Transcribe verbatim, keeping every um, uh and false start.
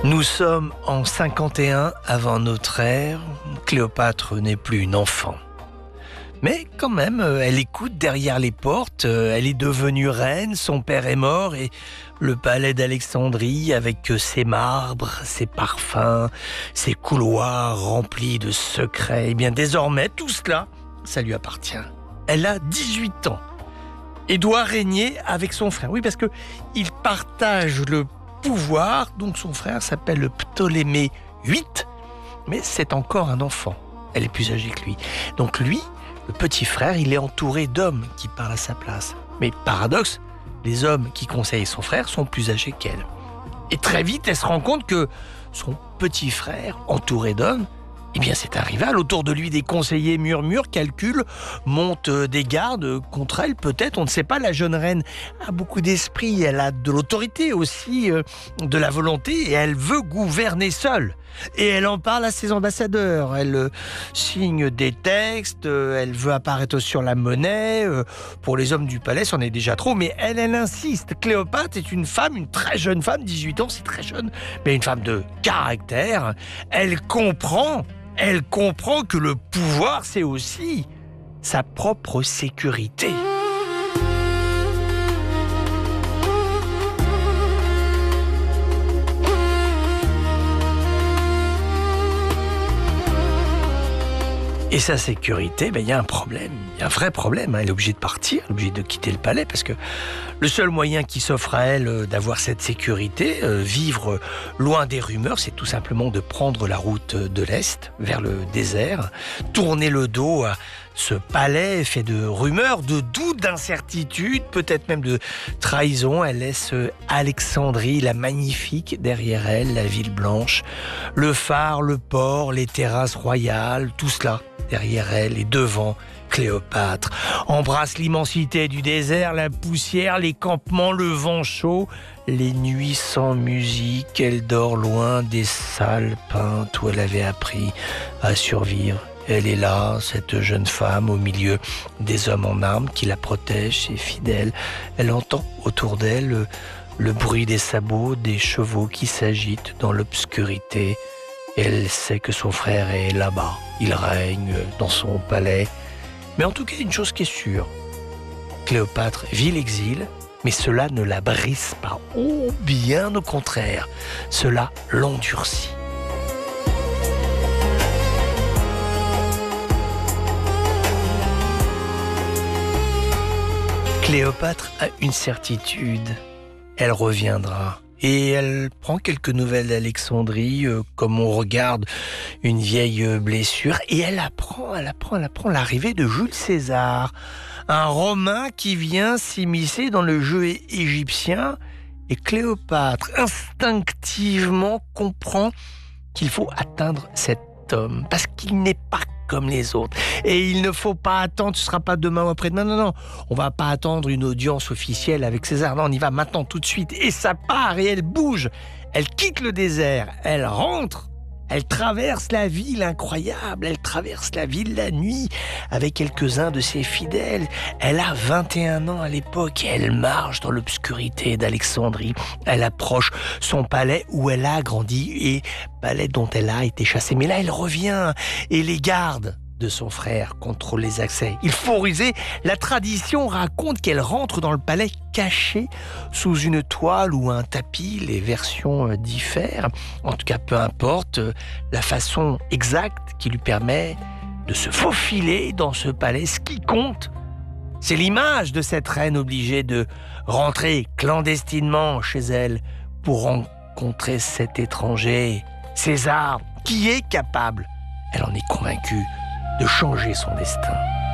Nous sommes en cinquante et un avant notre ère. Cléopâtre n'est plus une enfant. Mais quand même, elle écoute derrière les portes. Elle est devenue reine, son père est mort et le palais d'Alexandrie, avec ses marbres, ses parfums, ses couloirs remplis de secrets, et bien désormais, tout cela, ça lui appartient. Elle a dix-huit ans et doit régner avec son frère. Oui, parce que il partage le pouvoir. Donc son frère s'appelle le Ptolémée huit, mais c'est encore un enfant. Elle est plus âgée que lui. Donc lui, le petit frère, il est entouré d'hommes qui parlent à sa place. Mais paradoxe, les hommes qui conseillent son frère sont plus âgés qu'elle. Et très vite, elle se rend compte que son petit frère, entouré d'hommes, eh bien c'est un rival. Autour de lui, des conseillers murmurent, calculent, montent des gardes contre elle. Peut-être, on ne sait pas, la jeune reine a beaucoup d'esprit, elle a de l'autorité aussi, euh, de la volonté, et elle veut gouverner seule. Et elle en parle à ses ambassadeurs, elle euh, signe des textes, euh, elle veut apparaître sur la monnaie. Euh, pour les hommes du palais, c'en est déjà trop, mais elle, elle insiste. Cléopâtre est une femme, une très jeune femme, dix-huit ans, c'est très jeune, mais une femme de caractère. Elle comprend, elle comprend que le pouvoir, c'est aussi sa propre sécurité. Et sa sécurité, ben, il y a un problème, il y a un vrai problème. Hein. Elle est obligée de partir, elle est obligée de quitter le palais, parce que le seul moyen qui s'offre à elle euh, d'avoir cette sécurité, euh, vivre loin des rumeurs, c'est tout simplement de prendre la route de l'Est, vers le désert, tourner le dos à ce palais fait de rumeurs, de doutes, d'incertitudes, peut-être même de trahison. Elle laisse Alexandrie, la magnifique, derrière elle, la ville blanche, le phare, le port, les terrasses royales, tout cela derrière elle et devant Cléopâtre. Embrasse l'immensité du désert, la poussière, les campements, le vent chaud, les nuits sans musique. Elle dort loin des salles peintes où elle avait appris à survivre. Elle est là, cette jeune femme, au milieu des hommes en armes qui la protègent, ses fidèles. Elle entend autour d'elle le, le bruit des sabots, des chevaux qui s'agitent dans l'obscurité. Elle sait que son frère est là-bas. Il règne dans son palais. Mais en tout cas, une chose qui est sûre, Cléopâtre vit l'exil, mais cela ne la brise pas. Oh, bien au contraire, cela l'endurcit. Cléopâtre a une certitude, elle reviendra. Et elle prend quelques nouvelles d'Alexandrie, euh, comme on regarde une vieille blessure, et elle apprend, elle apprend, elle apprend l'arrivée de Jules César, un Romain qui vient s'immiscer dans le jeu égyptien. Et Cléopâtre, instinctivement, comprend qu'il faut atteindre cet homme, parce qu'il n'est pas comme les autres. Et il ne faut pas attendre, ce ne sera pas demain ou après-demain, non, non. On ne va pas attendre une audience officielle avec César, non, on y va maintenant, tout de suite. Et ça part, et elle bouge. Elle quitte le désert, elle rentre, elle traverse la ville incroyable, elle traverse la ville la nuit avec quelques-uns de ses fidèles. Elle a vingt et un ans à l'époque et elle marche dans l'obscurité d'Alexandrie. Elle approche son palais où elle a grandi et palais dont elle a été chassée. Mais là, elle revient et les gardes de son frère contrôlent les accès. Il faut ruser. La tradition raconte qu'elle rentre dans le palais cachée sous une toile ou un tapis. Les versions diffèrent. En tout cas, peu importe la façon exacte qui lui permet de se faufiler dans ce palais. Ce qui compte, c'est l'image de cette reine obligée de rentrer clandestinement chez elle pour rencontrer cet étranger, César, qui est capable, elle en est convaincue, de changer son destin.